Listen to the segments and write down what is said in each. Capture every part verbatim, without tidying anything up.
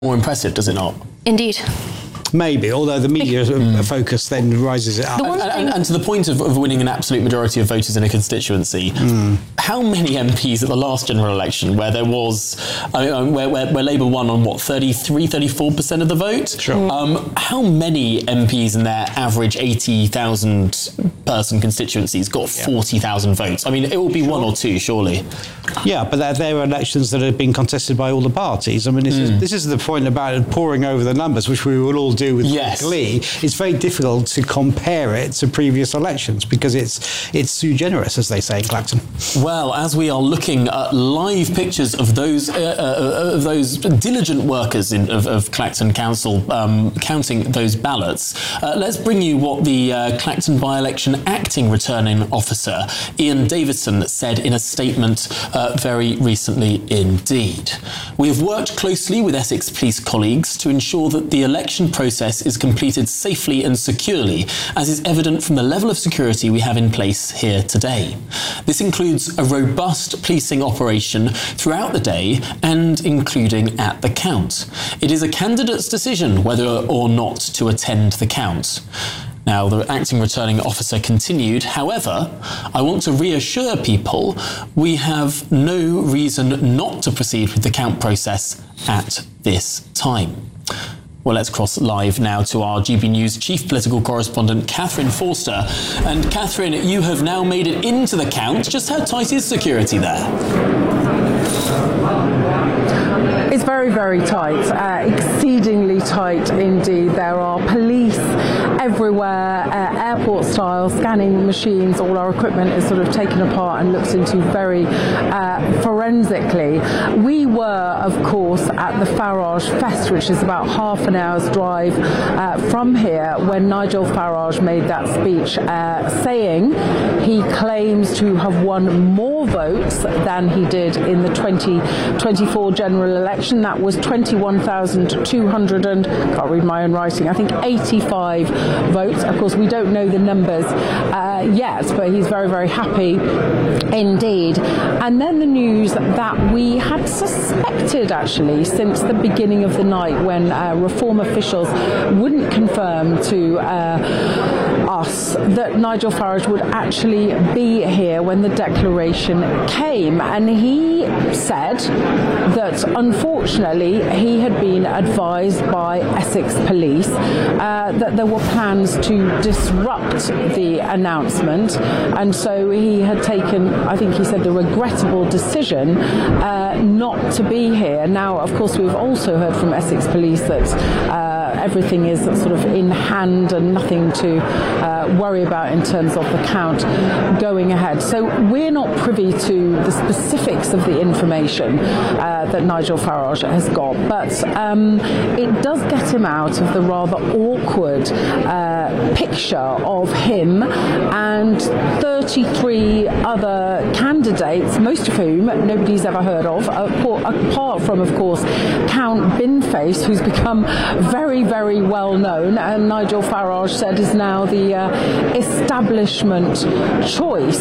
more impressive, does it not? Indeed. Maybe, although the media mm. focus then rises it up. The and, and, and to the point of, of winning an absolute majority of voters in a constituency, mm. how many M Ps at the last general election where there was, I mean, where, where, where Labour won on what, thirty-three, thirty-four percent of the vote? Sure. Mm. Um, how many M Ps in their average eighty thousand person constituencies got yeah. forty thousand votes? I mean, it will be sure. one or two, surely. Yeah, but they're, they're elections that have been contested by all the parties. I mean, this, mm. is, this is the point about poring over the numbers, which we will all do with yes. glee. It's very difficult to compare it to previous elections because it's it's sui generis, as they say in Clacton. Well, as we are looking at live pictures of those uh, uh, of those diligent workers in, of, of Clacton Council um, counting those ballots, uh, let's bring you what the uh, Clacton by-election acting returning officer Ian Davidson said in a statement uh, very recently indeed. We have worked closely with Essex Police colleagues to ensure that the election process is completed safely and securely, as is evident from the level of security we have in place here today. This includes a robust policing operation throughout the day and including at the count. It is a candidate's decision whether or not to attend the count. Now, the acting returning officer continued, however, I want to reassure people we have no reason not to proceed with the count process at this time. Well, let's cross live now to our G B News chief political correspondent, Catherine Forster. And Catherine, you have now made it into the count. Just how tight is security there? It's very, very tight, uh, exceedingly tight indeed. There are police everywhere, uh, airport-style scanning machines. All our equipment is sort of taken apart and looked into very uh, forensically. We were, of course, at the Farage Fest, which is about half an hour's drive uh, from here, when Nigel Farage made that speech uh, saying he claims to have won more votes than he did in the twenty twenty-four general election. That was twenty-one thousand two hundred and, can't read my own writing, I think eighty-five votes. Of course, we don't know the numbers uh, yet, but he's very, very happy indeed. And then the news that we had suspected, actually, since the beginning of the night, when uh, Reform officials wouldn't confirm to uh, us that Nigel Farage would actually be here when the declaration came. And he said that, unfortunately, he had been advised by Essex Police uh, that there were plans to disrupt the announcement, and so he had taken, I think he said, the regrettable decision uh, not to be here. Now, of course, we've also heard from Essex Police that uh, everything is sort of in hand and nothing to uh, worry about in terms of the count going ahead. So we're not privy to the specifics of the information uh, that Nigel Farage has got, but um, it does get him out of the rather awkward uh, picture of him and thirty-three other candidates, most of whom nobody's ever heard of, apart from, of course, Count Binface, who's become very, very well known, and Nigel Farage said is now the uh, establishment choice.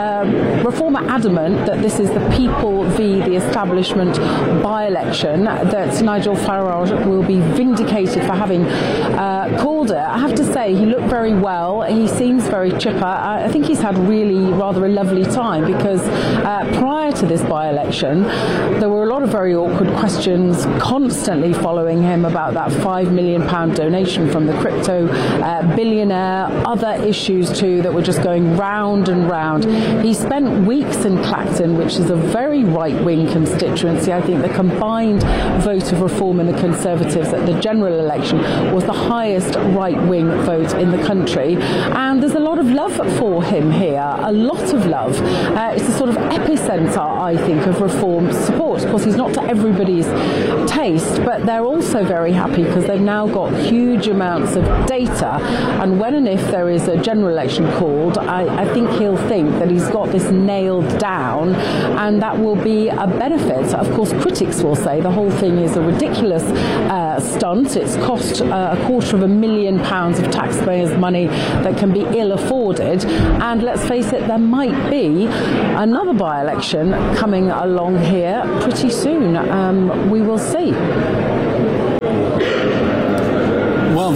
Uh, Reform are adamant that this is the people v the establishment by-election, that Nigel Farage will be vindicated for having uh, called it. I have to say, he looked very well. He seems very chipper. I think he's had really rather a lovely time, because uh, prior to this by-election, there were a lot of very awkward questions constantly following him about that five million pound donation from the crypto uh, billionaire, other issues too that were just going round and round. He spent weeks in Clacton, which is a very right-wing constituency. I think the combined vote of Reform and the Conservatives at the general election was the highest right-wing vote in the country, and there's a lot of love for him here, a lot of love. Uh, it's a sort of epicentre, I think, of Reform support. Of course, he's not to everybody's taste, but they're also very happy because they've now got huge amounts of data, and when and if there is a general election called, I, I think he'll think that he's got this nailed down, and that will be a benefit. Of course, critics will say the whole thing is a ridiculous uh, stunt. It's cost uh, a quarter of a million pounds of taxpayers' money that can be ill afforded, and let's face it, there might be another by-election coming along here pretty soon. Um, we will see.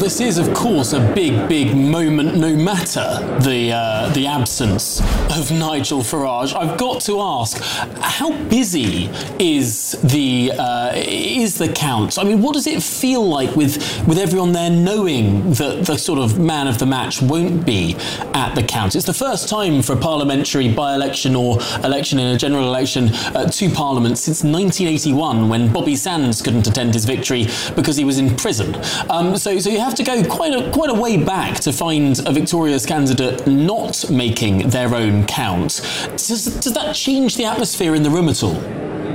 this is, of course, a big, big moment, no matter the uh, the absence of Nigel Farage. I've got to ask, how busy is the uh, is the count? I mean, what does it feel like with with everyone there knowing that the sort of man of the match won't be at the count? It's the first time for a parliamentary by-election or election in a general election uh, to Parliament since nineteen eighty-one, when Bobby Sands couldn't attend his victory because he was in prison. Um, so, so you have to go quite a quite a way back to find a victorious candidate not making their own count. Does, does that change the atmosphere in the room at all?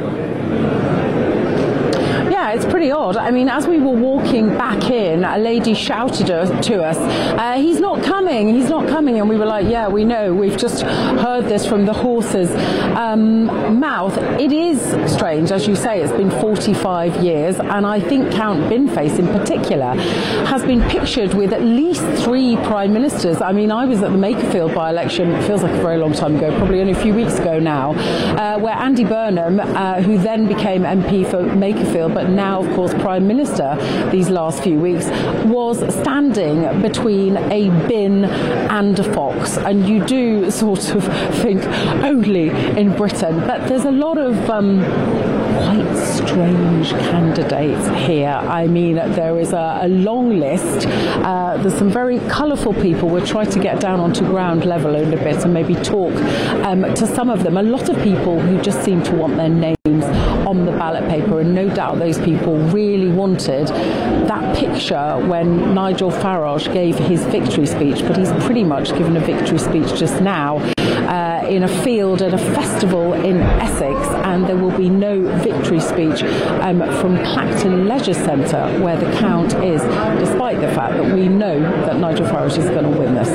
It's pretty odd. I mean, as we were walking back in, a lady shouted to us, uh, he's not coming, he's not coming. And we were like, yeah, we know. We've just heard this from the horse's um, mouth. It is strange, as you say, it's been forty-five years. And I think Count Binface in particular has been pictured with at least three prime ministers. I mean, I was at the Makerfield by-election, it feels like a very long time ago, probably only a few weeks ago now, uh, where Andy Burnham, uh, who then became M P for Makerfield, but now now, of course, Prime Minister these last few weeks, was standing between a bin and a fox. And you do sort of think only in Britain. But there's a lot of um, quite strange candidates here. I mean, there is a, a long list. Uh, there's some very colourful people. We'll try to get down onto ground level a little bit and maybe talk um, to some of them. A lot of people who just seem to want their names on the ballot paper, and no doubt those people really wanted that picture when Nigel Farage gave his victory speech, but he's pretty much given a victory speech just now uh, in a field at a festival in Essex, and there will be no victory speech um, from Clacton Leisure Centre where the count is, despite the fact that we know that Nigel Farage is going to win this.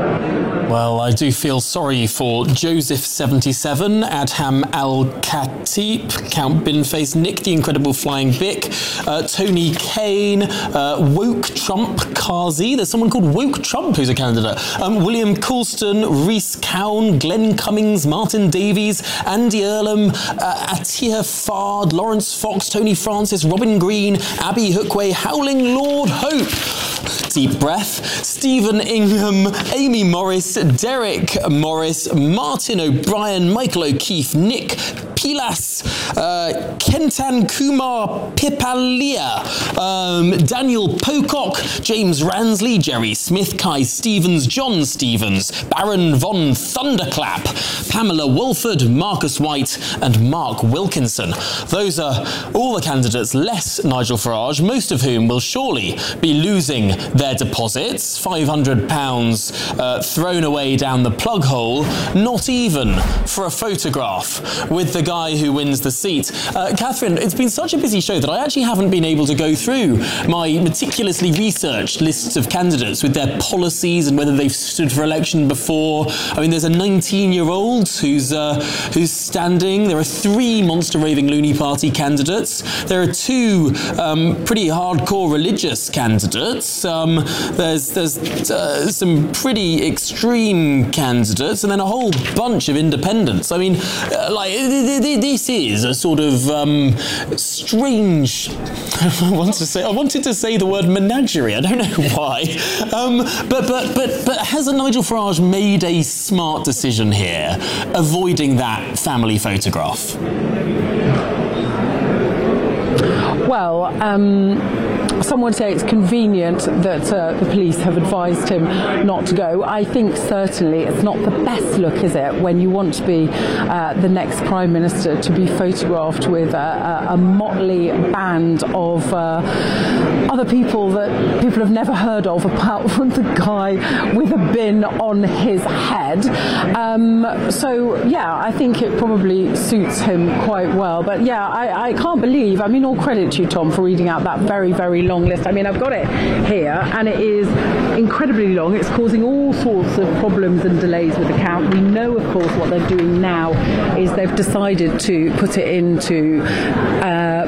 Well, I do feel sorry for Joseph seventy-seven, Adham Al-Khatib, Count Binface, Nick the Incredible Flying Vic, uh, Tony Kane, uh, Woke Trump Kazi. There's someone called Woke Trump who's a candidate. Um, William Coulston, Rhys Cowan, Glenn Cummings, Martin Davies, Andy Earlham, uh, Atiya Fard, Lawrence Fox, Tony Francis, Robin Green, Abby Hookway, Howling Lord Hope. Deep breath. Stephen Ingham, Amy Morris, Derek Morris, Martin O'Brien, Michael O'Keefe, Nick Pilas, uh, Kentan Kumar Pipalia, um, Daniel Pocock, James Ransley, Jerry Smith, Kai Stevens, John Stevens, Baron Von Thunderclap, Pamela Wolford, Marcus White, and Mark Wilkinson. Those are all the candidates less Nigel Farage, most of whom will surely be losing their deposits, five hundred pounds uh, thrown away down the plug hole, not even for a photograph with the guy who wins the seat. Uh, Catherine, it's been such a busy show that I actually haven't been able to go through my meticulously researched lists of candidates with their policies and whether they've stood for election before. I mean, there's a nineteen-year-old who's uh, who's standing. There are three Monster Raving Loony Party candidates. There are two um, pretty hardcore religious candidates. Um, there's there's uh, some pretty extreme candidates, and then a whole bunch of independents. I mean, uh, like this is a sort of um, strange. I want to say I wanted to say the word menagerie. I don't know why, um, but but but but has a Nigel Farage made a smart decision here, avoiding that family photograph? Well, um, some would say it's convenient that uh, the police have advised him not to go. I think certainly it's not the best look, is it, when you want to be uh, the next Prime Minister, to be photographed with a, a, a motley band of uh, other people that people have never heard of, apart from the guy with a bin on his head. Um, so, yeah, I think it probably suits him quite well. But, yeah, I, I can't believe, I mean, all credit to you, Tom, for reading out that very, very long list. I mean, I've got it here, and it is incredibly long. It's causing all sorts of problems and delays with the count. We know, of course, what they're doing now is they've decided to put it into uh,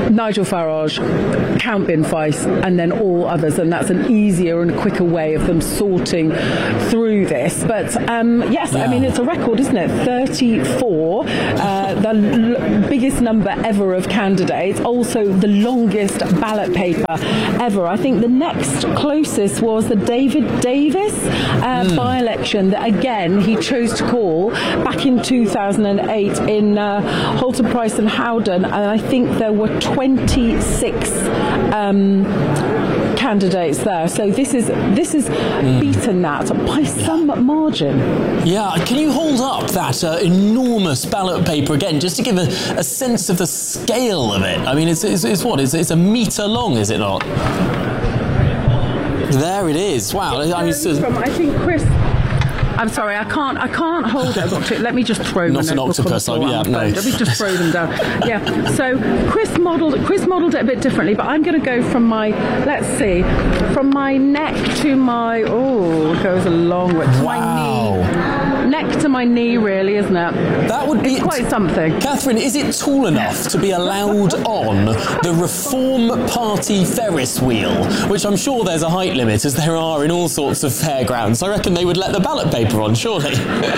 Nigel Farage, Count Bin Feis, and then all others, and that's an easier and quicker way of them sorting through this. But um, yes, yeah. I mean, it's a record, isn't it? thirty-four, uh, the l- biggest number ever of candidates, also the longest ballot paper ever. I think the next closest was the David Davis uh, mm. by-election that, again, he chose to call back in two thousand eight in uh, Halton Price and Howden, and I think there were twenty-six um, candidates there. So this is this is mm. beaten that by some margin. Yeah, can you hold up that uh, enormous ballot paper again, just to give a, a sense of the scale of it? I mean, it's, it's, it's what? It's, it's a metre long, is it not? There it is. Wow. It's I mean, so, from, I think Chris... I'm sorry, I can't. I can't hold it. I've got to, let me just throw. Not an octopus. Oh, yeah, no. Let me just throw them down. Yeah. So Chris modelled. Chris modelled it a bit differently, but I'm going to go from my. Let's see, from my neck to my. Oh, it goes a long way. To wow. My knee. Neck to my knee, really, isn't it? That would be it's quite something. Catherine, is it tall enough to be allowed on the Reform Party Ferris wheel? Which I'm sure there's a height limit, as there are in all sorts of fairgrounds. I reckon they would let the ballot paper on, surely.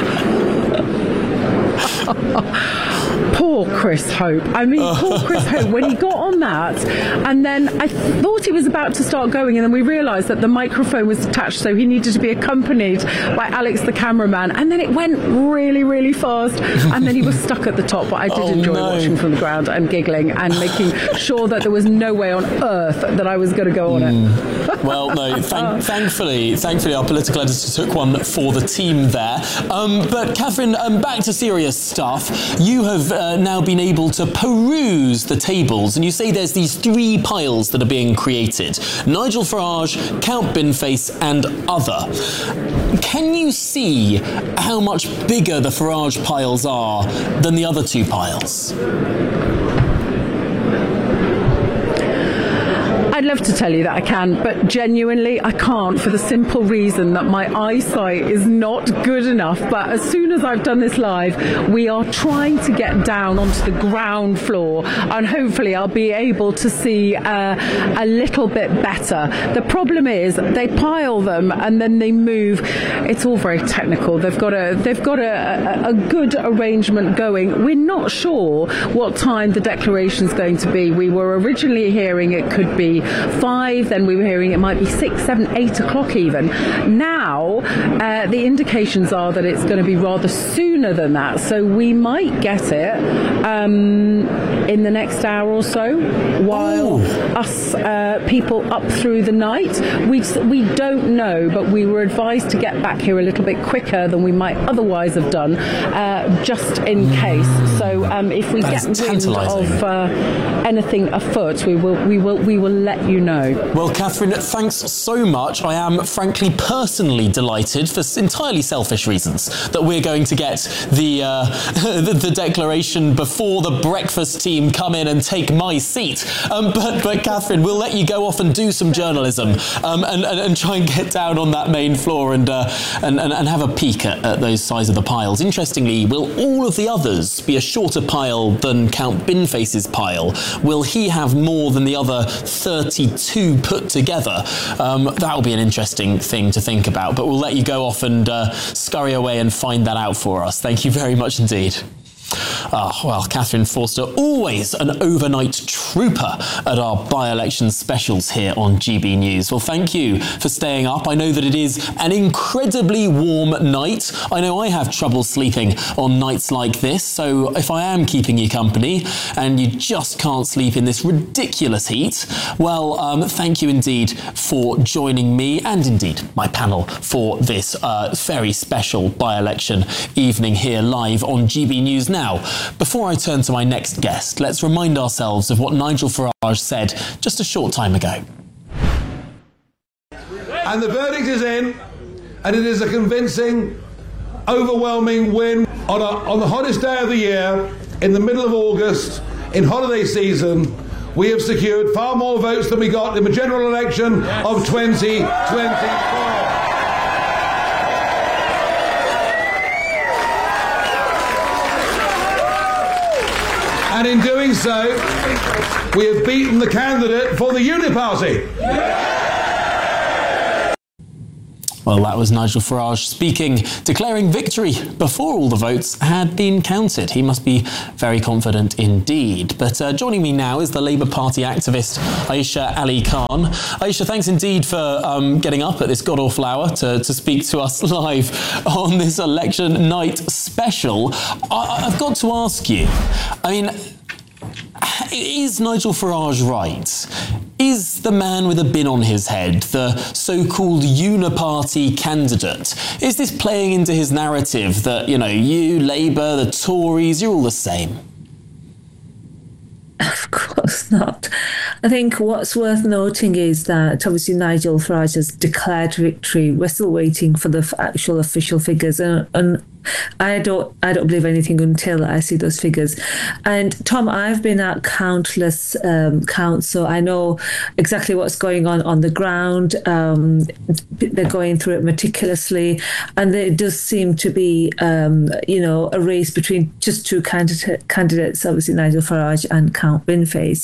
Poor Chris Hope. I mean, poor Chris Hope, when he got on that, and then I th- thought he was about to start going, and then we realised that the microphone was attached, so he needed to be accompanied by Alex, the cameraman, and then it went really, really fast, and then he was stuck at the top, but I did oh, enjoy no. watching from the ground and giggling and making sure that there was no way on earth that I was going to go on mm. it. Well, no, thank, thankfully, thankfully our political editor took one for the team there. Um, but Catherine, um, back to serious stuff. You have uh, now been able to peruse the tables, and you say there's these three piles that are being created: Nigel Farage, Count Bin Feis, and other. Can you see how much bigger the Farage piles are than the other two piles? I'd love to tell you that I can, but genuinely I can't, for the simple reason that my eyesight is not good enough. But as soon as I've done this live, we are trying to get down onto the ground floor, and hopefully I'll be able to see uh, a little bit better. The problem is they pile them and then they move. It's all very technical. They've got a they've got a, a, a good arrangement going. We're not sure what time the declaration's going to be. We were originally hearing it could be five, then we were hearing it might be six, seven, eight o'clock even. Now, uh, the indications are that it's going to be rather sooner than that, so we might get it um, in the next hour or so, while Ooh. us uh, people up through the night. We we don't know, but we were advised to get back here a little bit quicker than we might otherwise have done, uh, just in case. So um, if we that get wind of uh, anything afoot, we will we will we will let you know. Well, Catherine, thanks so much. I am frankly personally delighted, for entirely selfish reasons, that we're going to get the, uh, the the declaration before the breakfast team come in and take my seat. Um, but, but Catherine, we'll let you go off and do some journalism um, and, and, and try and get down on that main floor and uh, and, and, and have a peek at, at those sides of the piles. Interestingly, will all of the others be a shorter pile than Count Bin Feis's pile? Will he have more than the other thirty-two put together? Um, that'll be an interesting thing to think about, but we'll let you go off and uh, scurry away and find that out for us. Thank you very much indeed. Ah, well, Catherine Forster, always an overnight trooper at our by-election specials here on G B News. Well, thank you for staying up. I know that it is an incredibly warm night. I know I have trouble sleeping on nights like this, so if I am keeping you company and you just can't sleep in this ridiculous heat, well, um, thank you indeed for joining me and indeed my panel for this uh, very special by-election evening here live on G B News Now. Now, before I turn to my next guest, let's remind ourselves of what Nigel Farage said just a short time ago. And the verdict is in, and it is a convincing, overwhelming win on, a, on the hottest day of the year, in the middle of August, in holiday season. We have secured far more votes than we got in the general election yes. of twenty twenty-four. And in doing so, we have beaten the candidate for the Uniparty. Well, that was Nigel Farage speaking, declaring victory before all the votes had been counted. He must be very confident indeed. But uh, joining me now is the Labour Party activist Aisha Ali Khan. Aisha, thanks indeed for um, getting up at this god-awful hour to, to speak to us live on this election night special. I, I've got to ask you, I mean, is Nigel Farage right? Is the man with a bin on his head the so-called uniparty candidate? Is this playing into his narrative that, you know, you, Labour, the Tories, you're all the same? Of course not. I think what's worth noting is that obviously Nigel Farage has declared victory. We're still waiting for the actual official figures, and, and I don't I don't believe anything until I see those figures. And Tom, I've been at countless um, counts, so I know exactly what's going on on the ground. Um, they're going through it meticulously, and there does seem to be, um, you know, a race between just two candidate, candidates, obviously Nigel Farage and Count Binface.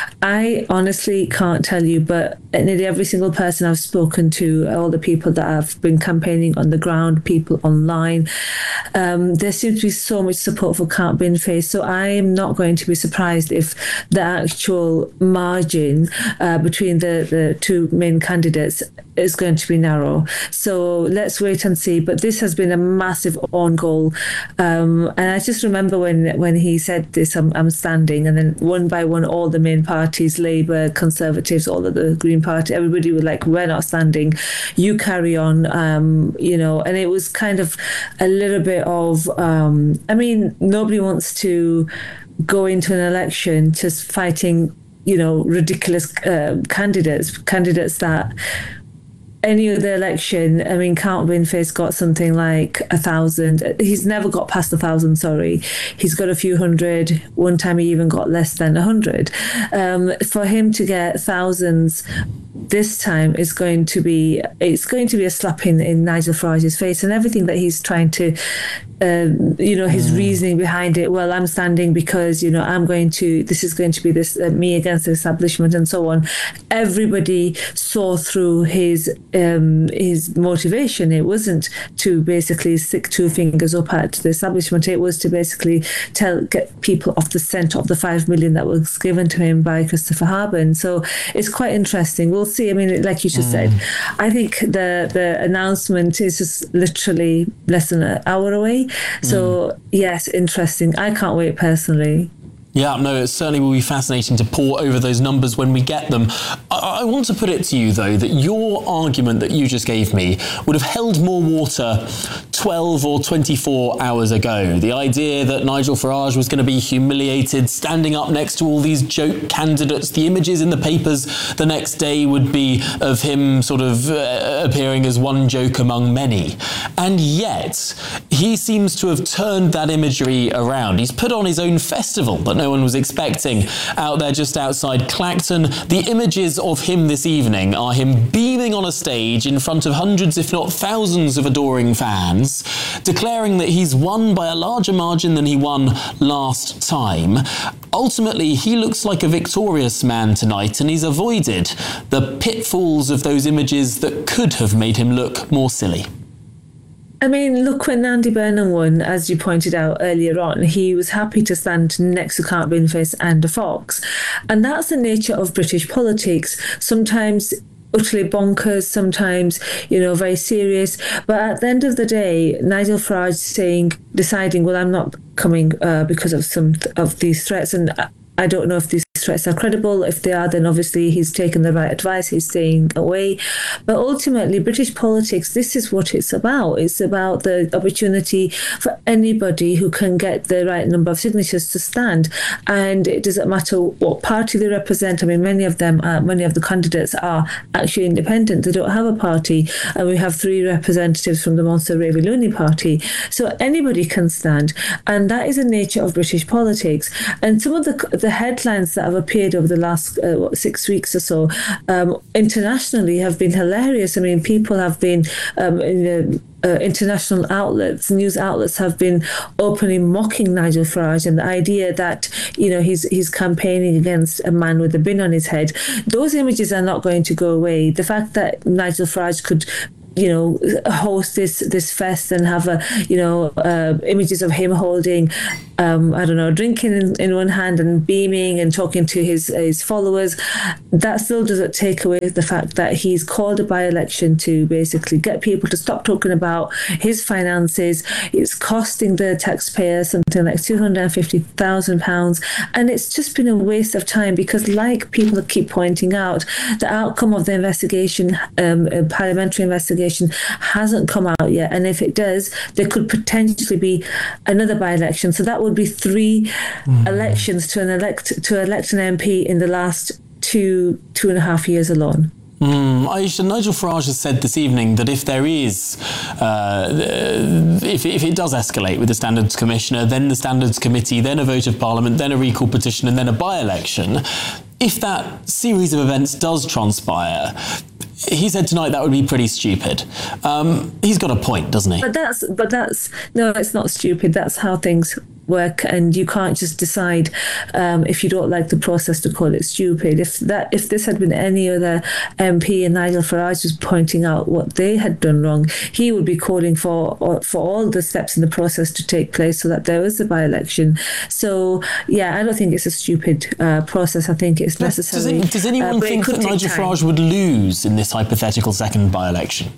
I honestly can't tell you, but nearly every single person I've spoken to, all the people that have been campaigning on the ground, people online, Um, there seems to be so much support for Count Binface, so I'm not going to be surprised if the actual margin uh, between the, the two main candidates is going to be narrow. So let's wait and see. But this has been a massive own goal. Um, and I just remember when when he said this, I'm, I'm standing, and then one by one, all the main parties, Labour, Conservatives, all of the Green Party, everybody was like, we're not standing, you carry on, um, you know, and it was kind of a little bit of, um, I mean, nobody wants to go into an election just fighting, you know, ridiculous uh, candidates, candidates that any other election, I mean, Count Binface got something like a thousand. He's never got past a thousand, sorry. He's got a few hundred. One time he even got less than a hundred. Um, for him to get thousands this time is going to be, it's going to be a slap in, in Nigel Farage's face, and everything that he's trying to, um, you know, his mm. reasoning behind it. Well, I'm standing because, you know, I'm going to, this is going to be this, uh, me against the establishment and so on. Everybody saw through his, um, his motivation. It wasn't to basically stick two fingers up at the establishment. It was to basically tell, get people off the scent of the five million that was given to him by Christopher Harbin. So it's quite interesting. We'll see. I mean, like you just mm. said, I think the the announcement is just literally less than an hour away. So mm. yes, interesting. I can't wait personally. Yeah, no, it certainly will be fascinating to pore over those numbers when we get them. I, I want to put it to you, though, that your argument that you just gave me would have held more water twelve or twenty-four hours ago. The idea that Nigel Farage was going to be humiliated, standing up next to all these joke candidates. The images in the papers the next day would be of him sort of uh, appearing as one joke among many. And yet, he seems to have turned that imagery around. He's put on his own festival that no one was expecting out there just outside Clacton. The images of him this evening are him beaming on a stage in front of hundreds, if not thousands, of adoring fans, declaring that he's won by a larger margin than he won last time. Ultimately, he looks like a victorious man tonight, and he's avoided the pitfalls of those images that could have made him look more silly. I mean, look, when Andy Burnham won, as you pointed out earlier on, he was happy to stand next to Count Binface and a fox. And that's the nature of British politics. Sometimes utterly bonkers, sometimes, you know, very serious. But at the end of the day, Nigel Farage saying, deciding, well, I'm not coming uh, because of some th- of these threats. And I don't know if these threats are credible. If they are, then obviously he's taken the right advice. He's staying away. But ultimately, British politics, this is what it's about. It's about the opportunity for anybody who can get the right number of signatures to stand. And it doesn't matter what party they represent. I mean, many of them, are, many of the candidates are actually independent. They don't have a party. And we have three representatives from the Monster Ravilooni party. So anybody can stand. And that is the nature of British politics. And some of the, the headlines that have appeared over the last uh, what, six weeks or so, um, internationally have been hilarious. I mean, people have been um, in the Uh, international outlets, news outlets have been openly mocking Nigel Farage and the idea that, you know, he's he's campaigning against a man with a bin on his head. Those images are not going to go away. The fact that Nigel Farage could, you know, host this this fest and have a, you know, uh, images of him holding, um, I don't know, drinking in, in one hand and beaming and talking to his his followers, that still doesn't take away the fact that he's called a by-election to basically get people to stop talking about his finances. It's costing the taxpayer something like two hundred fifty thousand pounds, and it's just been a waste of time because, like people keep pointing out, the outcome of the investigation, um, a parliamentary investigation, hasn't come out yet, and if it does, there could potentially be another by-election. So that would be three mm. elections to an elect to elect an M P in the last two two and a half years alone. Mm, Aisha, Nigel Farage has said this evening that if there is, uh, if, if it does escalate with the Standards Commissioner, then the Standards Committee, then a vote of Parliament, then a recall petition, and then a by-election, if that series of events does transpire, he said tonight that would be pretty stupid. Um, he's got a point, doesn't he? But that's, but that's, no, it's not stupid. That's how things work, and you can't just decide um, if you don't like the process to call it stupid. If that, if this had been any other M P and Nigel Farage was pointing out what they had done wrong, he would be calling for for all the steps in the process to take place so that there was a by-election. So yeah, I don't think it's a stupid uh, process. I think it's necessary. Does, it, does anyone uh, think that Nigel Farage would lose in this hypothetical second by-election?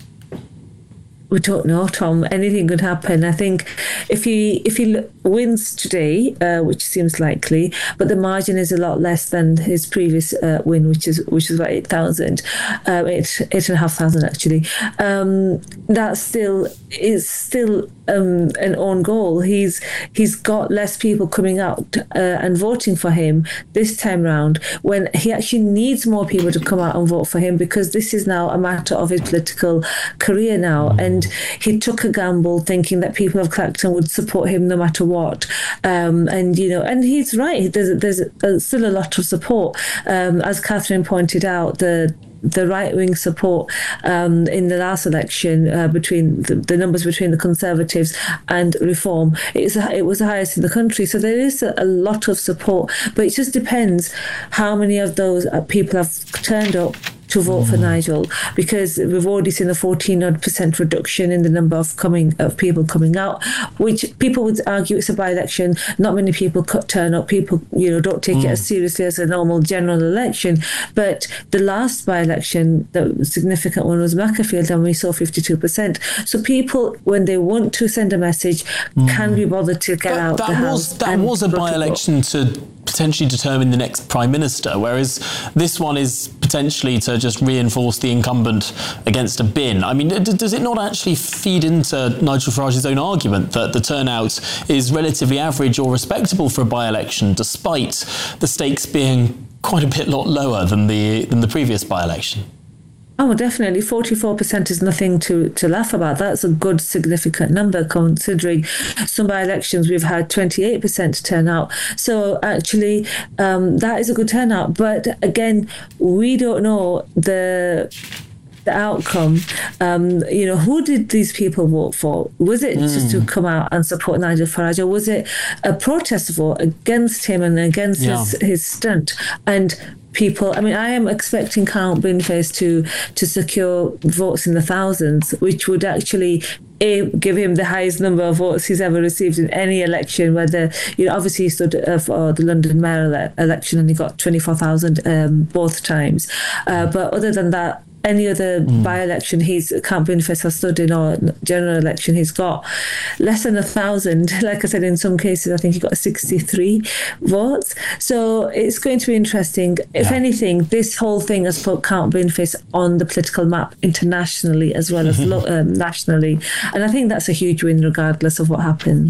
We don't know, Tom. Anything could happen. I think if he if he wins today, uh, which seems likely, but the margin is a lot less than his previous uh, win, which is which is about eight thousand, uh, eight eight and a half thousand actually. Um, that still is still um, an own goal. He's he's got less people coming out uh, and voting for him this time round, when he actually needs more people to come out and vote for him, because this is now a matter of his political career now. And he took a gamble thinking that people of Clacton would support him no matter what. Um, and, you know, and he's right. There's, there's a, still a lot of support. Um, as Catherine pointed out, the the right-wing support um, in the last election uh, between the, the numbers between the Conservatives and Reform, it's, it was the highest in the country. So there is a, a lot of support, but it just depends how many of those people have turned up to vote for Nigel, because we've already seen a fourteen odd percent reduction in the number of coming of people coming out, which people would argue it's a by-election. Not many people turn up. People, you know, don't take mm. it as seriously as a normal general election. But the last by-election, the significant one, was Macclesfield, and we saw fifty-two percent. So people, when they want to send a message, mm. can be bothered to get that, out that the was, house. That was a by-election to potentially determine the next Prime Minister, whereas this one is potentially to just reinforce the incumbent against a bin. I mean, does it not actually feed into Nigel Farage's own argument that the turnout is relatively average or respectable for a by-election, despite the stakes being quite a bit lot lower than the than the previous by-election? Oh, definitely. forty-four percent is nothing to, to laugh about. That's a good, significant number, considering some by-elections we've had twenty-eight percent turnout. So actually, um, that is a good turnout. But again, we don't know the the outcome. Um, you know, who did these people vote for? Was it mm. just to come out and support Nigel Farage, or was it a protest vote against him and against yeah. his, his stunt? And people, I mean, I am expecting Count Boniface to to secure votes in the thousands, which would actually A, give him the highest number of votes he's ever received in any election, whether, you know, obviously he stood uh, for the London mayor ele- election and he got twenty-four thousand um, both times. Uh, but other than that, any other mm. by-election he's Count Boniface has stood in, or general election, he's got less than a thousand. Like I said, in some cases, I think he got sixty-three votes. So it's going to be interesting. If yeah. anything, this whole thing has put Count Boniface on the political map internationally as well as lo- um, nationally. And I think that's a huge win, regardless of what happens.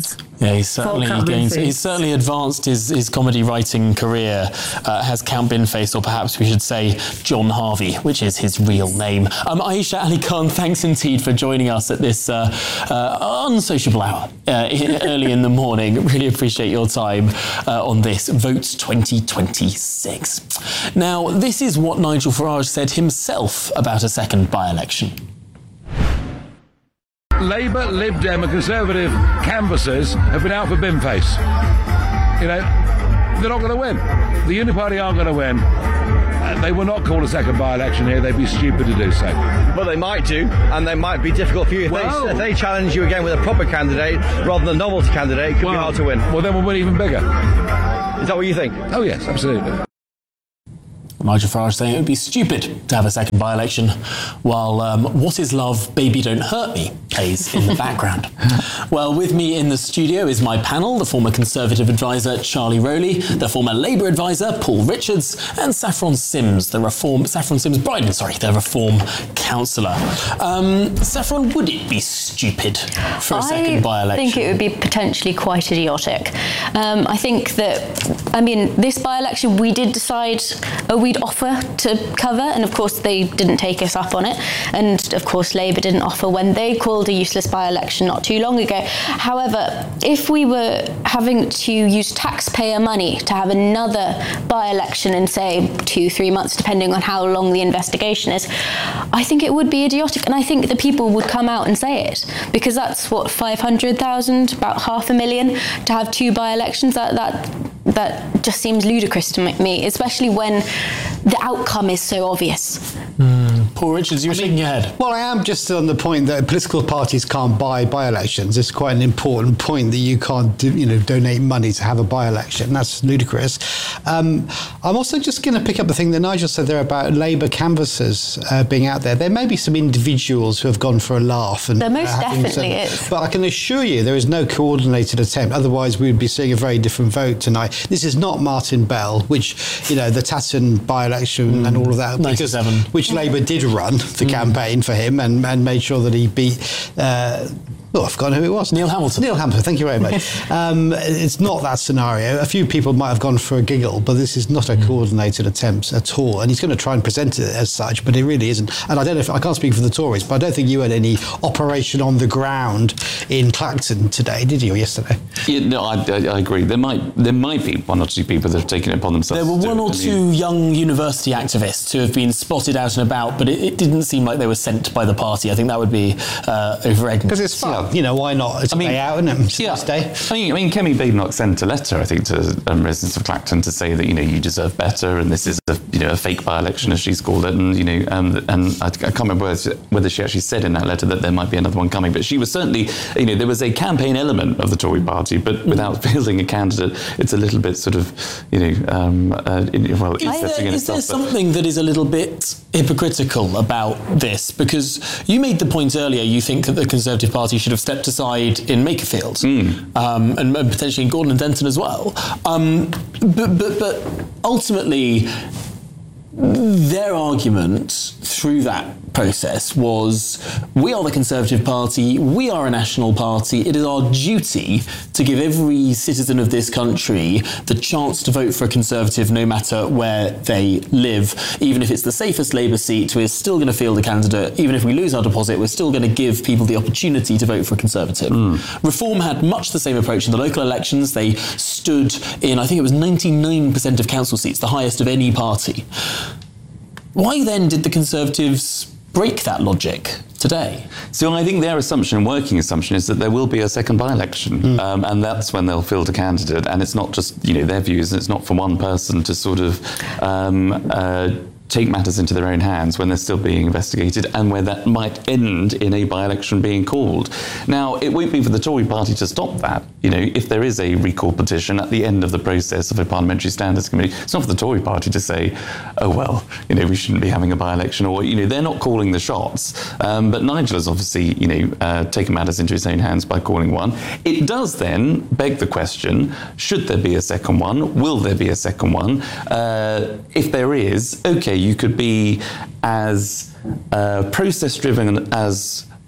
Yeah, he's certainly gained, he's certainly advanced his, his comedy writing career, uh, has Count Binface, or perhaps we should say John Harvey, which is his real name. Um, Ayesha Ali Khan, thanks indeed for joining us at this uh, uh, unsociable hour uh, early in the morning. Really appreciate your time uh, on this Vote twenty twenty-six. Now, this is what Nigel Farage said himself about a second by-election. Labour, Lib Dem and Conservative canvassers have been out for Binface. You know, they're not going to win. The Unity Party aren't going to win. Uh, they will not call a second by-election here. They'd be stupid to do so. Well, they might do, and they might be difficult for you. If, well, they, if they challenge you again with a proper candidate rather than a novelty candidate, it could well, be hard to win. Well, then we'll win even bigger. Is that what you think? Oh, yes, absolutely. Nigel Farage saying it would be stupid to have a second by-election while um, What Is Love, Baby Don't Hurt Me plays in the background. Well, with me in the studio is my panel, the former Conservative advisor Charlie Rowley, the former Labour advisor Paul Richards, and Saffron Sims, the Reform, Saffron Sims Bryden, sorry, the Reform councillor. Um, Saffron, would it be stupid for a I second by-election? I think it would be potentially quite idiotic. Um, I think that, I mean, this by-election we did decide, oh, we offer to cover, and of course they didn't take us up on it, and of course Labour didn't offer when they called a useless by-election not too long ago. However, if we were having to use taxpayer money to have another by-election in, say, two, three months, depending on how long the investigation is, I think it would be idiotic, and I think the people would come out and say it, because that's what, five hundred thousand, about half a million, to have two by-elections. That that that just seems ludicrous to me, especially when the outcome is so obvious. Mm. Paul Richards, you were shaking your head. Well, I am just on the point that political parties can't buy by-elections. It's quite an important point that you can't, do, you know, donate money to have a by-election. That's ludicrous. Um, I'm also just going to pick up the thing that Nigel said there about Labour canvassers uh, being out there. There may be some individuals who have gone for a laugh. And, there most uh, definitely some, is. But I can assure you there is no coordinated attempt. Otherwise, we would be seeing a very different vote tonight. This is not Martin Bell, which, you know, the Tatton by-election mm. and all of that. ninety-seven. Because, which Labour did run the mm. campaign for him and, and made sure that he beat... Uh, Oh, I've forgotten who it was. Neil Hamilton. Neil Hamilton, thank you very much. um, it's not that scenario. A few people might have gone for a giggle, but this is not a coordinated attempt at all. And he's going to try and present it as such, but it really isn't. And I don't know if I can't speak for the Tories, but I don't think you had any operation on the ground in Clacton today, did you, or yesterday? Yeah, no, I, I, I agree. There might there might be one or two people that have taken it upon themselves. There were one or two young university activists who have been spotted out and about, but it, it didn't seem like they were sent by the party. I think that would be uh, over-egging. Because it's fun. You know, why not? It's I mean, a day out, isn't it? It's yeah. Day. I mean, I mean, Kemi Badenoch sent a letter, I think, to um, residents of Clacton to say that, you know, you deserve better, and this is a, you know, a fake by-election, as she's called it, and, you know, um, and I, I can't remember whether, whether she actually said in that letter that there might be another one coming, but she was certainly, you know, there was a campaign element of the Tory party, but without fielding a candidate, it's a little bit sort of, you know, um, uh, in, well, is there, is there something that is a little bit hypocritical about this? Because you made the point earlier, you think that the Conservative Party should have stepped aside in Makerfield, mm. um, and, and potentially in Gordon and Denton as well. Um, but, but, but ultimately, their argument through that process was, we are the Conservative Party, we are a national party, it is our duty to give every citizen of this country the chance to vote for a Conservative no matter where they live. Even if it's the safest Labour seat, we're still going to field a candidate. Even if we lose our deposit, we're still going to give people the opportunity to vote for a Conservative. Mm. Reform had much the same approach in the local elections. They stood in, I think it was ninety-nine percent of council seats, the highest of any party. Why then did the Conservatives break that logic today? So I think their assumption, working assumption, is that there will be a second by-election, mm. um, and that's when they'll field a candidate. And it's not just, you know, their views, it's not for one person to sort of um, uh, take matters into their own hands when they're still being investigated, and where that might end in a by-election being called. Now, it won't be for the Tory party to stop that. You know, if there is a recall petition at the end of the process of a Parliamentary Standards Committee, it's not for the Tory party to say, oh, well, you know, we shouldn't be having a by-election, or, you know, they're not calling the shots. Um, but Nigel has obviously, you know, uh, taken matters into his own hands by calling one. It does then beg the question, should there be a second one? Will there be a second one? Uh, if there is, okay, you could be as uh, process-driven as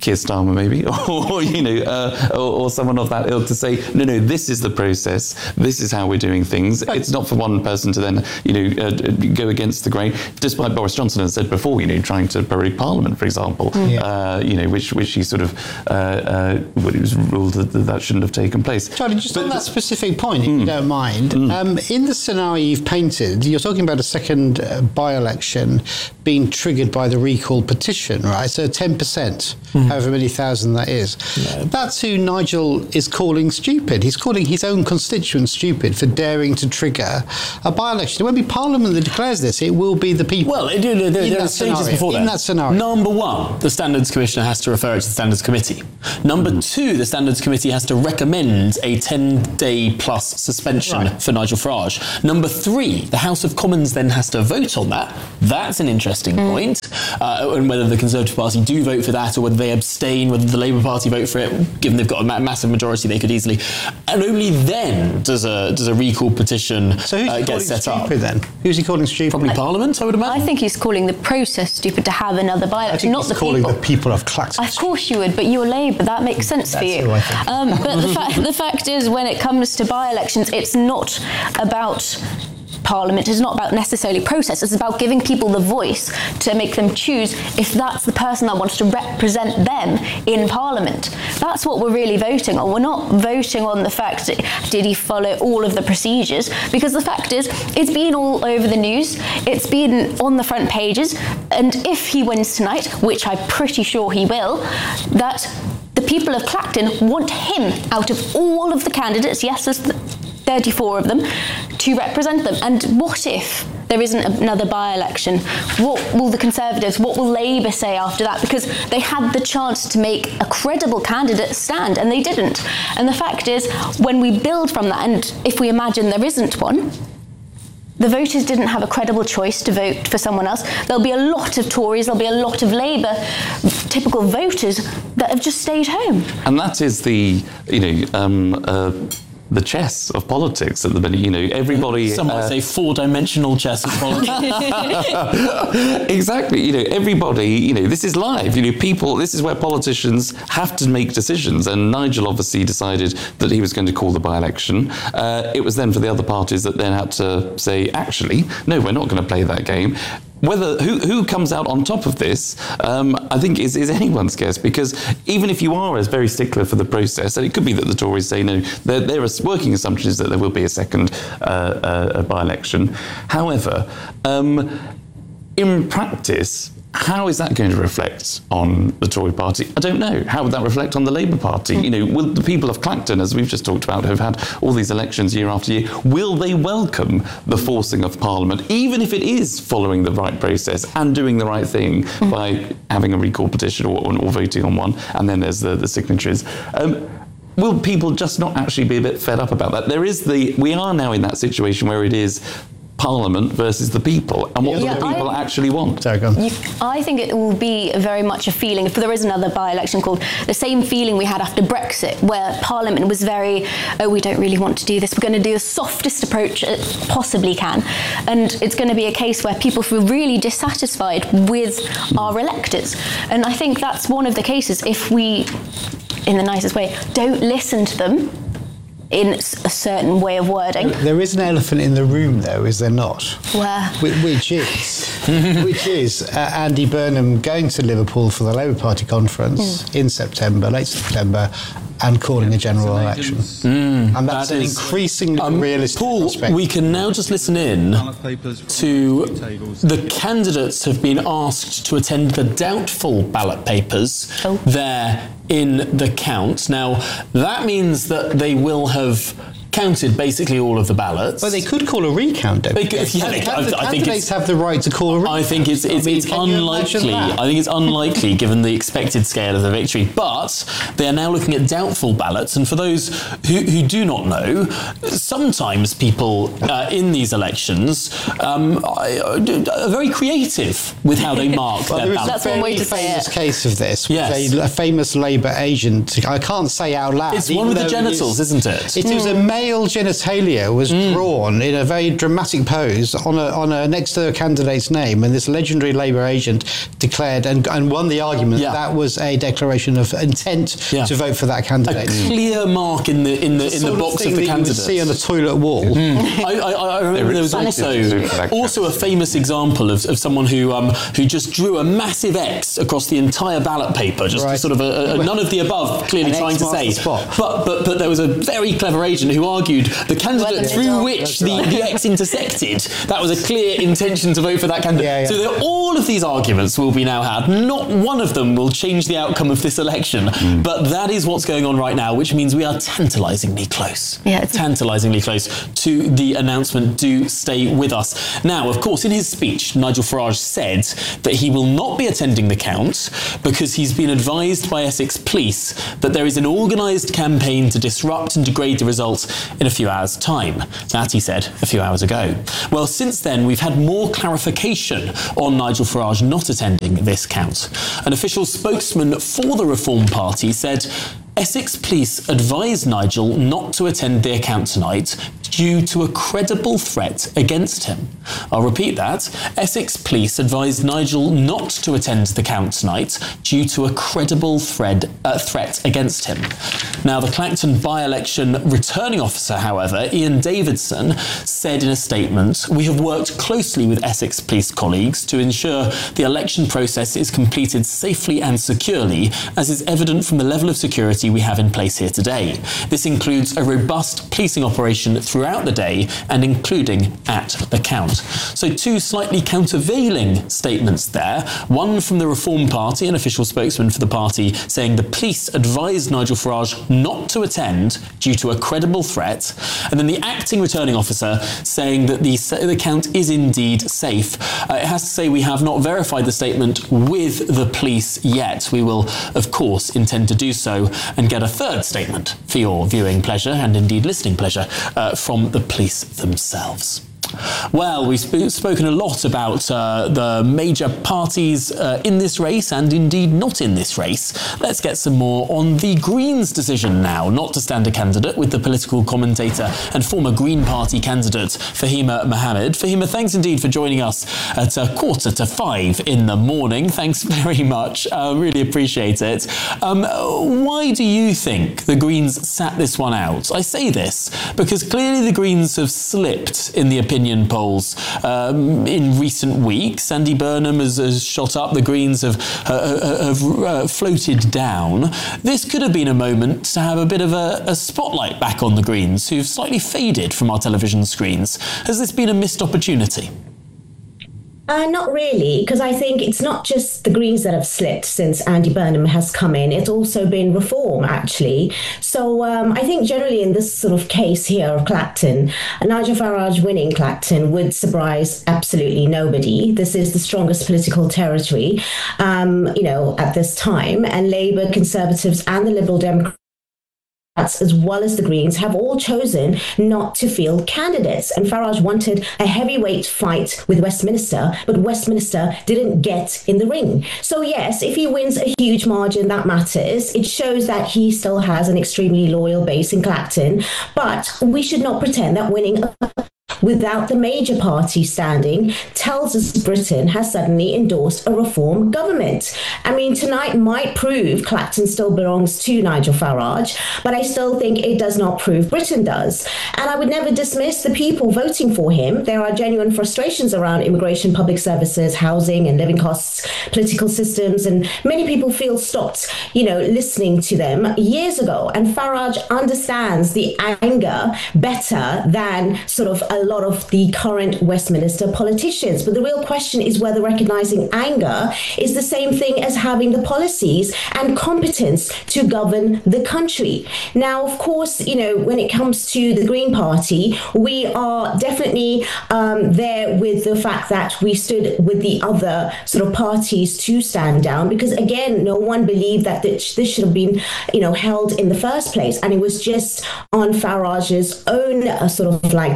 Keir Starmer maybe, or, you know, uh, or, or someone of that ilk to say, no, no, this is the process, this is how we're doing things. It's not for one person to then, you know, uh, go against the grain, despite Boris Johnson has said before, you know, trying to prorogue Parliament, for example, mm. uh, you know, which which he sort of, uh, uh, well, it was ruled that that shouldn't have taken place. Charlie, just but, on that specific point, if mm, you don't mind, mm. um, in the scenario you've painted, you're talking about a second uh, by-election being triggered by the recall petition, right? So ten percent, mm. however many thousand that is. Yeah. That's who Nigel is calling stupid. He's calling his own constituents stupid for daring to trigger a by-election. It won't be Parliament that declares this, it will be the people. Well, there, there, there are stages before that. In that scenario. Number one, the Standards Commissioner has to refer it to the Standards Committee. Number mm. two, the Standards Committee has to recommend a ten-day plus suspension right. for Nigel Farage. Number three, the House of Commons then has to vote on that. That's an interesting mm. point. Uh, and whether the Conservative Party do vote for that or whether they abstain, whether the Labour Party vote for it, given they've got a ma- massive majority, they could easily. And only then does a does a recall petition so who's uh, he get set stupid, up. Then? Who's he calling stupid? Probably I, Parliament, I would imagine. I think he's calling the process stupid to have another by-election, not the calling people. the people of Clacton. Of course you would, but you're Labour, that makes sense That's for you. Who I think. Um, but the, fa- the fact is, when it comes to by-elections, it's not about Parliament, it's not about necessarily process, it's about giving people the voice to make them choose if that's the person that wants to represent them in Parliament. That's what we're really voting on. We're not voting on the fact that did he follow all of the procedures, because the fact is it's been all over the news, it's been on the front pages, and if he wins tonight, which I'm pretty sure he will, that the people of Clacton want him out of all of the candidates, yes, there's thirty-four of them, to represent them. And what if there isn't another by-election? What will the Conservatives, what will Labour say after that? Because they had the chance to make a credible candidate stand, and they didn't. And the fact is, when we build from that, and if we imagine there isn't one, the voters didn't have a credible choice to vote for someone else. There'll be a lot of Tories, there'll be a lot of Labour, typical voters, that have just stayed home. And that is the, you know, um, uh, the chess of politics at the minute. You know, everybody. Some might uh, say four-dimensional chess of politics. Exactly. You know, everybody. You know, this is live. You know, people. This is where politicians have to make decisions. And Nigel obviously decided that he was going to call the by-election. Uh, it was then for the other parties that then had to say, actually, no, we're not going to play that game. Whether who, who comes out on top of this, um, I think is, is anyone's guess, because even if you are as very stickler for the process, and it could be that the Tories say no, their, their working assumption is that there will be a second uh, uh, by-election. However, um, in practice, how is that going to reflect on the Tory party? I don't know. How would that reflect on the Labour Party? You know, will the people of Clacton, as we've just talked about, who've had all these elections year after year, will they welcome the forcing of Parliament, even if it is following the right process and doing the right thing mm. by having a recall petition or, or voting on one, and then there's the, the signatures? Um, will people just not actually be a bit fed up about that? There is the, we are now in that situation where it is Parliament versus the people, and what yeah, do the people I, actually want? Sorry, go on. You, I think it will be very much a feeling, if there is another by-election called, the same feeling we had after Brexit, where Parliament was very, oh, we don't really want to do this, we're going to do the softest approach it possibly can, and it's going to be a case where people feel really dissatisfied with our electors. And I think that's one of the cases, if we, in the nicest way, don't listen to them in a certain way of wording. There is an elephant in the room, though, is there not? Where? Which is, which is uh, Andy Burnham going to Liverpool for the Labour Party conference mm. in September, late September, and calling a general election. Mm, and that's that an is, increasingly um, realistic Paul, prospect. We can now just listen in to the candidates have been asked to attend the doubtful ballot papers oh. there in the count. Now, that means that they will have counted basically all of the ballots. But they could call a recount, don't they? Could, yeah, they, I, the I think candidates have the right to call a recount. I think it's it's, I mean, it's unlikely. I think it's unlikely given the expected scale of the victory. But they are now looking at doubtful ballots, and for those who, who do not know, sometimes people uh, in these elections um, are very creative with how they mark well, their ballots. That's one way to say it. Famous case of this. Yes. A, a famous Labour agent. I can't say out loud. It's one with the genitals, it is, isn't it? It mm. was a male genitalia was mm. drawn in a very dramatic pose on a, on a next to a candidate's name, and this legendary Labour agent declared and, and won the argument yeah. that, that was a declaration of intent yeah. to vote for that candidate. A clear mark in the in the the in the box of, of the candidate. See on the toilet wall. Mm. I, I, I remember there was also also a famous example of, of someone who um, who just drew a massive X across the entire ballot paper, just right. sort of a, a, none of the above, clearly An trying X to say. But but but there was a very clever agent who argued the candidate well, through yeah, which the, right. the X intersected, that was a clear intention to vote for that candidate. Yeah, yeah. So that all of these arguments will be now had. Not one of them will change the outcome of this election, mm. but that is what's going on right now, which means we are tantalisingly close. Yeah, it's tantalisingly close to the announcement. Do stay with us. Now, of course, in his speech, Nigel Farage said that he will not be attending the count because he's been advised by Essex Police that there is an organised campaign to disrupt and degrade the results in a few hours' time. That, he said, a few hours ago. Well, since then, we've had more clarification on Nigel Farage not attending this count. An official spokesman for the Reform Party said Essex Police advised Nigel not to attend the account tonight due to a credible threat against him. I'll repeat that. Essex Police advised Nigel not to attend the count tonight due to a credible thread, uh, threat against him. Now, the Clacton by-election returning officer, however, Ian Davidson, said in a statement, "We have worked closely with Essex Police colleagues to ensure the election process is completed safely and securely, as is evident from the level of security we have in place here today. This includes a robust policing operation throughout the day and including at the count." So two slightly countervailing statements there. One from the Reform Party, an official spokesman for the party, saying the police advised Nigel Farage not to attend due to a credible threat. And then the acting returning officer saying that the, the count is indeed safe. Uh, it has to say we have not verified the statement with the police yet. We will, of course, intend to do so and get a third statement for your viewing pleasure and indeed listening pleasure uh, from the police themselves. Well, we've sp- spoken a lot about uh, the major parties uh, in this race and indeed not in this race. Let's get some more on the Greens' decision now not to stand a candidate with the political commentator and former Green Party candidate Fahima Mohamed. Fahima, thanks indeed for joining us at a quarter to five in the morning. Thanks very much. I uh, really appreciate it. Um, why do you think the Greens sat this one out? I say this because clearly the Greens have slipped in the opinion polls um, in recent weeks. Andy Burnham has, has shot up. The Greens have, uh, have uh, floated down. This could have been a moment to have a bit of a, a spotlight back on the Greens, who've slightly faded from our television screens. Has this been a missed opportunity? Uh, not really, because I think it's not just the Greens that have slipped since Andy Burnham has come in. It's also been Reform, actually. So um, I think generally in this sort of case here of Clacton, Nigel Farage winning Clacton would surprise absolutely nobody. This is the strongest political territory, um, you know, at this time. And Labour, Conservatives and the Liberal Democrats, as well as the Greens, have all chosen not to field candidates. And Farage wanted a heavyweight fight with Westminster, but Westminster didn't get in the ring. So yes, if he wins a huge margin, that matters. It shows that he still has an extremely loyal base in Clacton. But we should not pretend that winning a without the major party standing tells us Britain has suddenly endorsed a Reform government. I mean, tonight might prove Clacton still belongs to Nigel Farage, but I still think it does not prove Britain does. And I would never dismiss the people voting for him. There are genuine frustrations around immigration, public services, housing and living costs, political systems, and many people feel stopped, you know, listening to them years ago. And Farage understands the anger better than sort of a lot of the current Westminster politicians. But the real question is whether recognising anger is the same thing as having the policies and competence to govern the country. Now, of course, you know, when it comes to the Green Party, we are definitely um, there with the fact that we stood with the other sort of parties to stand down, because again, no one believed that this should have been, you know, held in the first place. And it was just on Farage's own uh, sort of like decision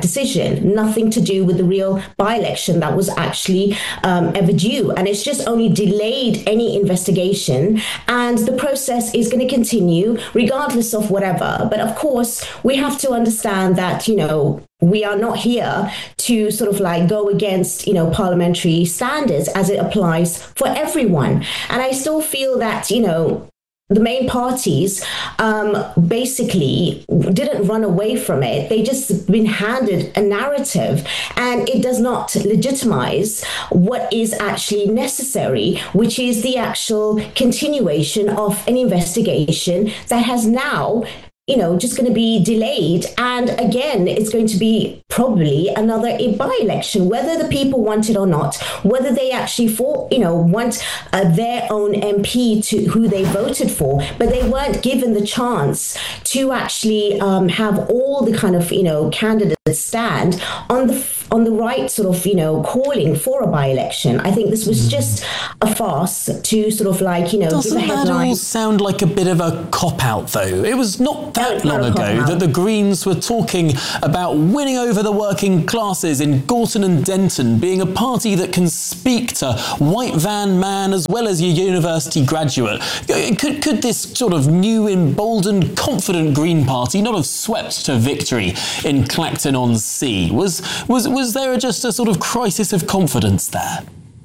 election, nothing to do with the real by-election that was actually um, ever due. And it's just only delayed any investigation, and the process is going to continue regardless of whatever. But of course, we have to understand that, you know, we are not here to sort of like go against, you know, parliamentary standards as it applies for everyone. And I still feel that, you know, the main parties um, basically didn't run away from it. They just been handed a narrative, and it does not legitimize what is actually necessary, which is the actual continuation of an investigation that has now, you know, just going to be delayed. And again, it's going to be probably another by-election, whether the people want it or not, whether they actually for, you know, want uh, their own M P to who they voted for, but they weren't given the chance to actually um, have all the kind of, you know, candidates stand on the on the right sort of, you know, calling for a by-election. I think this was just a farce to sort of like, you know, Doesn't give a headline. that all sound like a bit of a cop-out, though? It was not that long ago that the Greens were talking about winning over the working classes in Gorton and Denton, being a party that can speak to white van man as well as your university graduate. Could, could this sort of new, emboldened, confident Green Party not have swept to victory in Clacton-on-Sea? Was, was, was there just a sort of crisis of confidence there?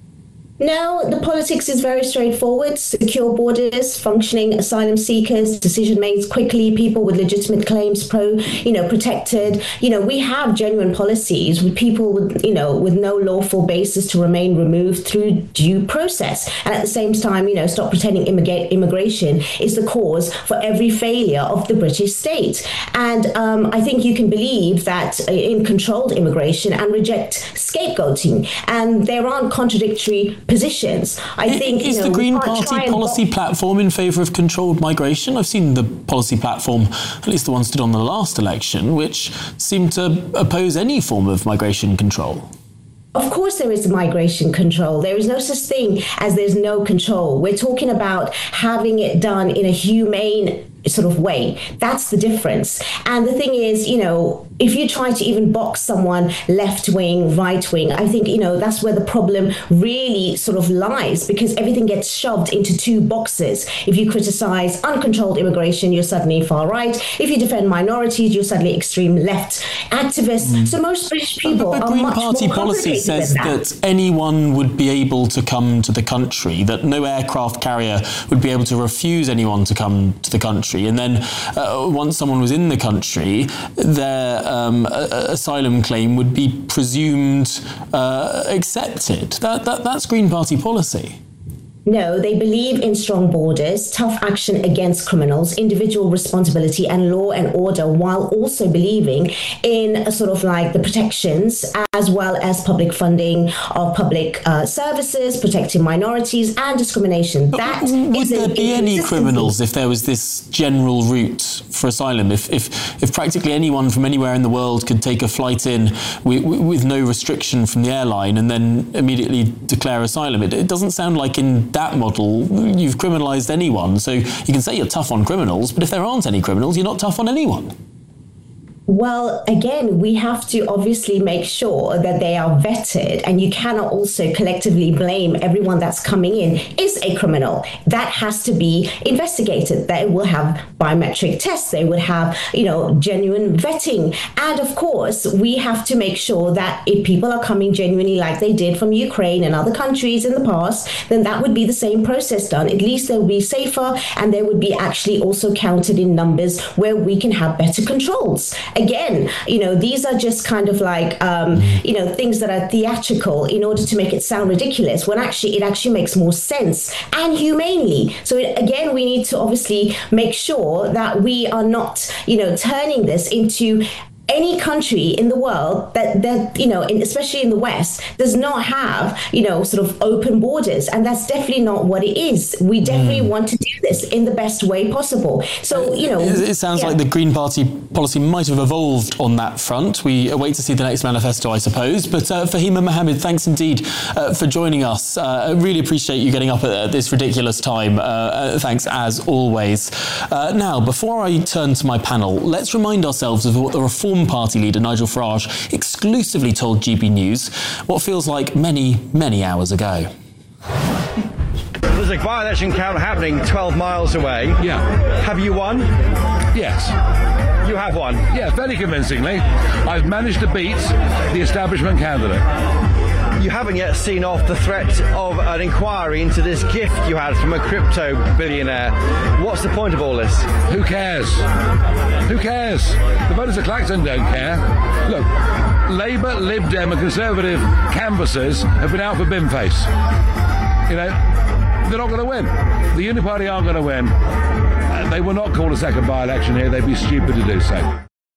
No, the politics is very straightforward. Secure borders, functioning asylum seekers, decision made quickly, people with legitimate claims pro, you know, protected. You know, we have genuine policies with people with, you know, with no lawful basis to remain removed through due process. And at the same time, you know, stop pretending immigra- immigration is the cause for every failure of the British state. And um, I think you can believe that in controlled immigration and reject scapegoating. And there aren't contradictory positions. I think is you know, the Green Party policy bo- platform in favour of controlled migration? I've seen the policy platform, at least the one stood on the last election, which seemed to oppose any form of migration control. Of course there is migration control. There is no such thing as there's no control. We're talking about having it done in a humane sort of way. That's the difference. And the thing is, you know, if you try to even box someone left wing, right wing, I think, you know, that's where the problem really sort of lies, because everything gets shoved into two boxes. If you criticize uncontrolled immigration, you're suddenly far right. If you defend minorities, you're suddenly extreme left activists. Mm. So most British people but, but are Green much Party more policy says that. that anyone would be able to come to the country, that no aircraft carrier would be able to refuse anyone to come to the country. And then uh, once someone was in the country, their um, a- asylum claim would be presumed uh, accepted. That, that That's Green Party policy. No, they believe in strong borders, tough action against criminals, individual responsibility and law and order, while also believing in a sort of like the protections as well as public funding of public uh, services, protecting minorities and discrimination. That Would is there a, be any criminals if there was this general route for asylum? If if, if practically anyone from anywhere in the world could take a flight in with, with no restriction from the airline and then immediately declare asylum? It, it doesn't sound like in that model you've criminalised anyone. So you can say you're tough on criminals, but if there aren't any criminals, you're not tough on anyone. Well, again, we have to obviously make sure that they are vetted, and you cannot also collectively blame everyone that's coming in is a criminal. That has to be investigated. They will have biometric tests. They would have, you know, genuine vetting. And of course, we have to make sure that if people are coming genuinely like they did from Ukraine and other countries in the past, then that would be the same process done. At least they'll be safer, and they would be actually also counted in numbers where we can have better controls. Again, you know, these are just kind of like, um, you know, things that are theatrical in order to make it sound ridiculous, when actually it actually makes more sense and humanely. So it, again, we need to obviously make sure that we are not, you know, turning this into any country in the world that, that you know, in, especially in the West, does not have, you know, sort of open borders. And that's definitely not what it is. We definitely mm. want to do this in the best way possible. So, you know... It, it sounds yeah. like the Green Party policy might have evolved on that front. We await to see the next manifesto, I suppose. But uh, Fahima Mohammed, thanks indeed uh, for joining us. Uh, I really appreciate you getting up at this ridiculous time. Uh, uh, thanks, as always. Uh, now, before I turn to my panel, let's remind ourselves of what the reform Reform Party leader Nigel Farage exclusively told G B News what feels like many, many hours ago. There's a by-election count happening twelve miles away. Yeah. Have you won? Yes. You have won? Yeah, very convincingly. I've managed to beat the establishment candidate. You haven't yet seen off the threat of an inquiry into this gift you had from a crypto billionaire. What's the point of all this? Who cares? Who cares? The voters of Clacton don't care. Look, Labour, Lib Dem and Conservative canvassers have been out for Bimface. You know, they're not going to win. The Uniparty aren't going to win. Uh, they will not call a second by-election here. They'd be stupid to do so.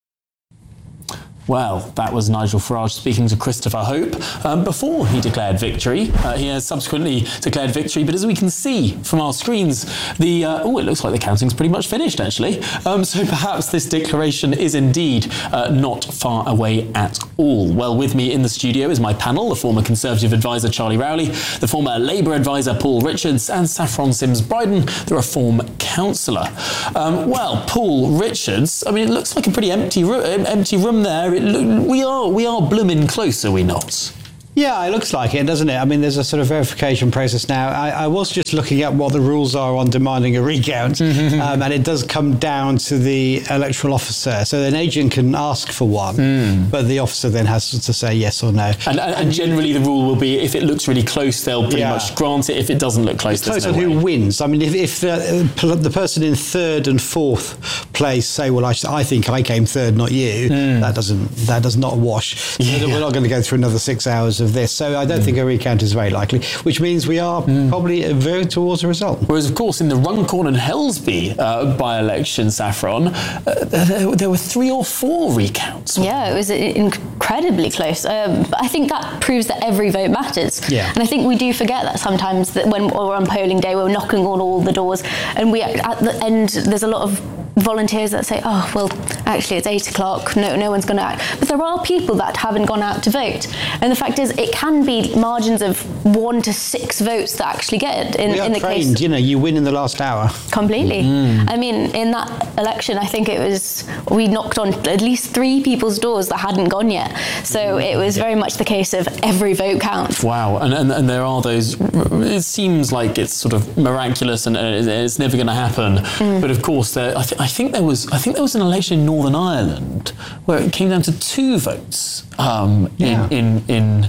Well, that was Nigel Farage speaking to Christopher Hope um, before he declared victory. Uh, he has subsequently declared victory, but as we can see from our screens, the uh, oh, it looks like the counting's pretty much finished, actually. Um, so perhaps this declaration is indeed uh, not far away at all. Well, with me in the studio is my panel, the former Conservative advisor Charlie Rowley, the former Labour advisor Paul Richards, and Saffron Sims-Bryden, the Reform councillor. Um, well, Paul Richards, I mean, it looks like a pretty empty, ro- empty room there. It lo- we are we are blooming close, are we not? Yeah, it looks like it, doesn't it? I mean, there's a sort of verification process now. I, I was just looking at what the rules are on demanding a recount, um, and it does come down to the electoral officer. So an agent can ask for one, mm. but the officer then has to say yes or no. And, and, and generally the rule will be if it looks really close, they'll pretty yeah. much grant it. If it doesn't look close, it's close there's no on way. Who wins. I mean, if, if the, the person in third and fourth place say, well, I, I think I came third, not you, mm. that doesn't that does not wash. Yeah. We're not going to go through another six hours of this. So I don't mm. think a recount is very likely, which means we are mm. probably very towards a result. Whereas, of course, in the Runcorn and Helsby uh, by-election, Saffron, uh, there, there were three or four recounts. Yeah, it was incredibly close. Um, but I think that proves that every vote matters. Yeah. And I think we do forget that sometimes, that when we're on polling day, we're knocking on all the doors, and we at the end, there's a lot of volunteers that say, oh, well, actually it's eight o'clock, no no one's going to act. But there are people that haven't gone out to vote. And the fact is, it can be margins of one to six votes that actually get it. In, we are in the trained, case, you know, you win in the last hour. Completely. Mm. I mean, in that election, I think it was, we knocked on at least three people's doors that hadn't gone yet. So it was very much the case of every vote counts. Wow. And, and, and there are those, it seems like it's sort of miraculous and it's never going to happen. Mm. But of course, there, I, th- I think there was I think there was an election in Northern Ireland where it came down to two votes um, yeah. in in, in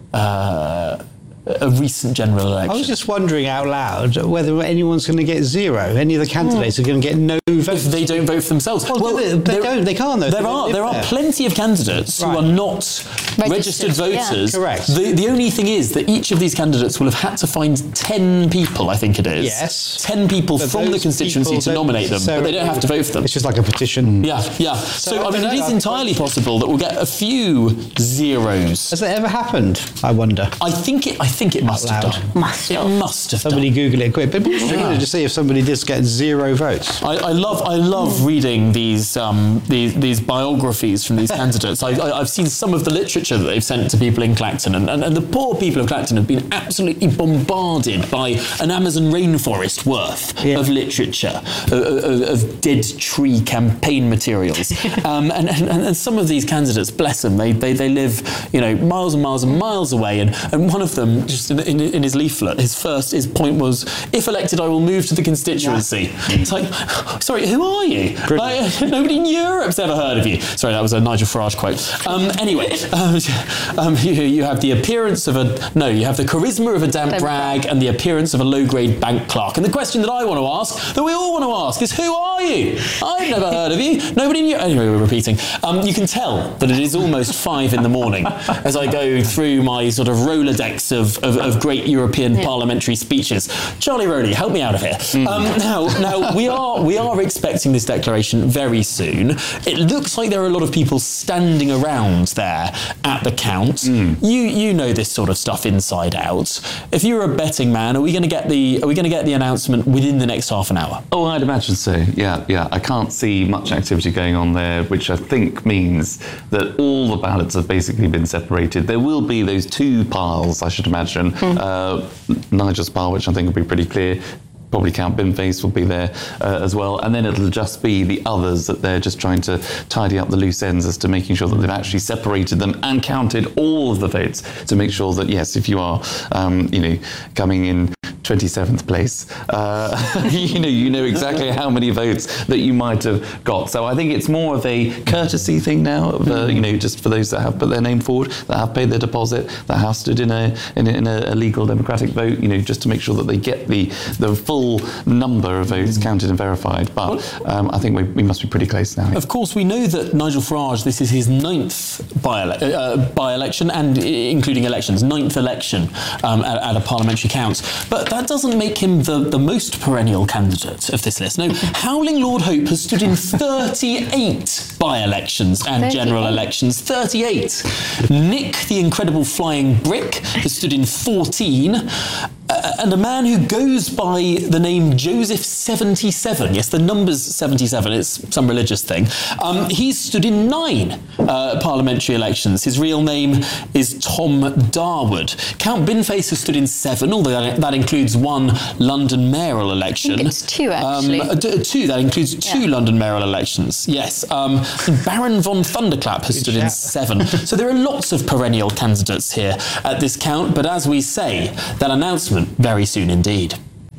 uh, a recent general election. I was just wondering out loud whether anyone's going to get zero. Any of the candidates mm. are going to get no votes. If they don't vote for themselves. Well, well they, they don't. They can't. Though. There are there are plenty of candidates right. who are not registered, registered voters. Yeah. Correct. The, the only thing is that each of these candidates will have had to find ten people, I think it is. Yes. ten people but from the constituency to nominate them, but they don't have to vote for them. It's just like a petition. Yeah, yeah. So, so I, I mean, it is know. entirely possible that we'll get a few zeros. Has that ever happened? I wonder. I think it. I think it must have done. Must it have. must have Somebody done. Google it quick. But it'd be interesting yeah. to see if somebody does get zero votes. I, I love I love reading these um, these, these biographies from these candidates. I, I, I've seen some of the literature that they've sent to people in Clacton, and, and, and the poor people of Clacton have been absolutely bombarded by an Amazon rainforest worth yeah. of literature, of, of, of dead tree campaign materials. um, and, and, and some of these candidates, bless them, they, they, they live, you know, miles and miles and miles away, and, and one of them, just in, in, in his leaflet, his first, his point was, if elected, I will move to the constituency. Yeah. It's like, sorry, who are you? Like, nobody in Europe's ever heard of you. Sorry, that was a Nigel Farage quote. Um, anyway, um, um, you, you have the appearance of a, no, you have the charisma of a damp rag and the appearance of a low-grade bank clerk. And the question that I want to ask, that we all want to ask, is who are you? I've never heard of you. Nobody in Europe. Anyway, we're repeating. Um, you can tell that it is almost five in the morning as I go through my sort of Rolodex of, of, of great European yeah. parliamentary speeches. Charlie Rowley, help me out of here. Mm. Um, now, now we are we are expecting this declaration very soon. It looks like there are a lot of people standing around there at the count. Mm. You you know this sort of stuff inside out. If you're a betting man, are we going to get the are we going to get the announcement within the next half an hour? Oh, I'd imagine so. Yeah, yeah. I can't see much activity going on there, which I think means that all the ballots have basically been separated. There will be those two piles, I should imagine. Mm. Uh, Nigel's pile, which I think will be pretty clear. probably Count Binface will be there uh, as well. And then it'll just be the others that they're just trying to tidy up the loose ends as to making sure that they've actually separated them and counted all of the votes to make sure that, yes, if you are, um, you know, coming in twenty-seventh place, uh, you know, you know exactly how many votes that you might have got. So I think it's more of a courtesy thing now, of, uh, you know, just for those that have put their name forward, that have paid their deposit, that have stood in a in a, in a legal democratic vote, you know, just to make sure that they get the the full number of votes counted and verified. But um, I think we, we must be pretty close now. Of course, we know that Nigel Farage, this is his ninth by-ele- uh, by-election, and including elections, ninth election um, at, at a parliamentary count. But that doesn't make him the, the most perennial candidate of this list. No, Howling Lord Hope has stood in thirty-eight by-elections and general elections. thirty-eight. Nick, the Incredible Flying Brick, has stood in fourteen. Uh, and a man who goes by the name Joseph seventy-seven, yes, the number's seventy-seven, it's some religious thing, um, he's stood in nine uh, parliamentary elections. His real name is Tom Darwood. Count Binface has stood in seven, although that, that includes one London mayoral election. I think it's two, actually. Um, uh, d- two, that includes two yeah. London mayoral elections, yes. Um, Baron von Thunderclap has stood in seven. So there are lots of perennial candidates here at this count, but as we say, that announcement very soon indeed.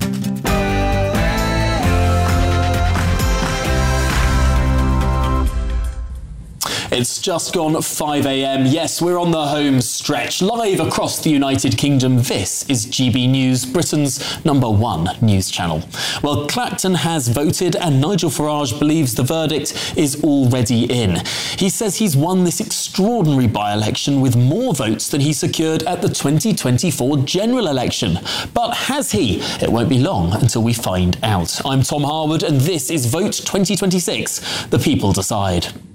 It's just gone five a.m. Yes, we're on the home stretch, live across the United Kingdom. This is G B News, Britain's number one news channel. Well, Clacton has voted and Nigel Farage believes the verdict is already in. He says he's won this extraordinary by-election with more votes than he secured at the twenty twenty-four general election. But has he? It won't be long until we find out. I'm Tom Harwood and this is Vote twenty twenty-six. The people decide.